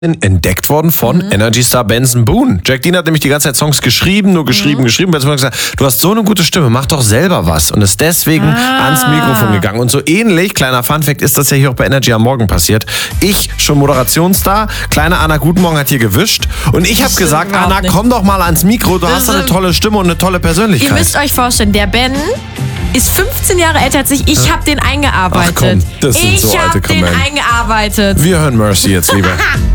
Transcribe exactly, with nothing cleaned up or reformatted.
entdeckt worden von mhm. Energy Star Benson Boone. Jack Dean hat nämlich die ganze Zeit Songs geschrieben, nur geschrieben, mhm. geschrieben. Benson Boone hat gesagt, du hast so eine gute Stimme, mach doch selber was. Und ist deswegen ah. ans Mikrofon gegangen. Und so ähnlich, kleiner Funfact, ist das ja hier auch bei Energy am Morgen passiert. Ich, schon Moderationsstar, kleine Anna Guten Morgen hat hier gewischt. Und ich habe gesagt, Anna, nicht. komm doch mal ans Mikro, du das hast eine tolle Stimme und eine tolle Persönlichkeit. Ihr müsst euch vorstellen, der Ben ist fünfzehn Jahre älter als ich. Ich habe den eingearbeitet. Ach komm, das sind ich so alte habe den Kamellen. eingearbeitet. Wir hören Mercy jetzt lieber.